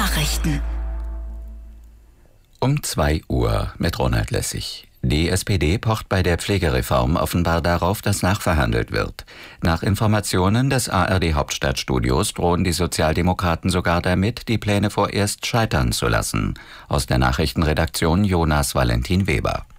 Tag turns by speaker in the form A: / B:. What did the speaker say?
A: Nachrichten.
B: Um 2 Uhr mit Ronald Lessig. Die SPD pocht bei der Pflegereform offenbar darauf, dass nachverhandelt wird. Nach Informationen des ARD-Hauptstadtstudios drohen die Sozialdemokraten sogar damit, die Pläne vorerst scheitern zu lassen. Aus der Nachrichtenredaktion Jonas Valentin Weber.